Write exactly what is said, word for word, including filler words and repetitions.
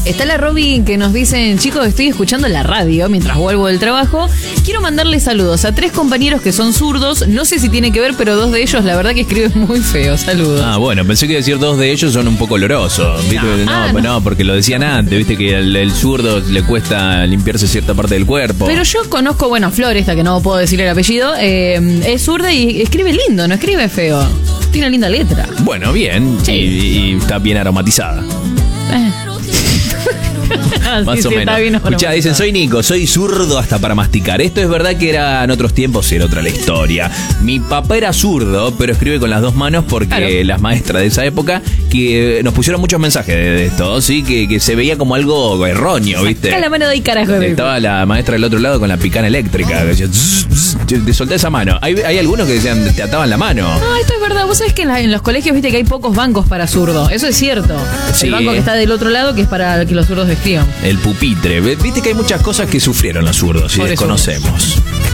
Está la Robin que nos dicen, chicos, estoy escuchando la radio mientras vuelvo del trabajo. Quiero mandarle saludos a tres compañeros que son zurdos. No sé si tiene que ver, pero dos de ellos la verdad que escriben muy feo. Saludos. Ah, bueno, pensé que decir dos de ellos son un poco olorosos. ¿Viste? No, no, ah, no. no, porque lo decían antes, viste que al el zurdo le cuesta limpiarse cierta parte del cuerpo. Pero yo conozco, bueno, Flor, esta que no puedo decir el apellido, eh, es zurda y escribe lindo, no escribe feo. Tiene una linda letra. Bueno, bien, sí. y, y está bien aromatizada. Eh. Más sí, o sí, menos. Escuchá, dicen, soy Nico, soy zurdo hasta para masticar. Esto es verdad que era en otros tiempos, era otra la historia. Mi papá era zurdo, pero escribe con las dos manos porque claro. las maestras de esa época que nos pusieron muchos mensajes de, de esto, ¿sí? Que, que se veía como algo erróneo, ¿viste? Acá la mano de ahí, carajo. Estaba la maestra del otro lado con la picana eléctrica. Decía, zzz, zzz, te solté esa mano. Hay, hay algunos que decían, te ataban la mano. No, esto es verdad. Vos sabés que en, la, en los colegios, viste que hay pocos bancos para zurdo. Eso es cierto. Sí. El banco que está del otro lado, que es para que los zurdos escriban. El pupitre. Viste que hay muchas cosas que sufrieron los zurdos y desconocemos.